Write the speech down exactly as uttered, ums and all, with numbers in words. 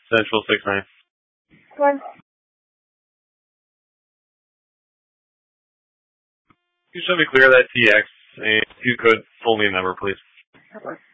Central six nine. One. You should be clear of that T X, and if you could, pull me a number, please. Okay.